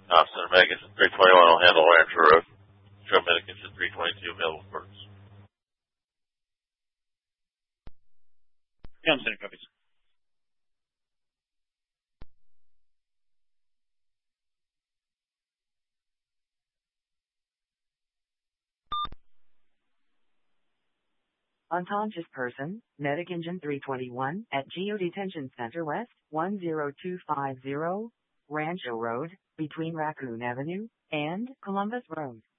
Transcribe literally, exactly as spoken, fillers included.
Uh, Center Megan at three twenty-one will handle Rancher Road. Joe Minikins at three twenty-two available for us. Yeah, I'm sending copies. Unconscious person, Medic Engine three twenty-one at Geo Detention Center West, one zero two five zero, Rancho Road, between Raccoon Avenue and Columbus Road.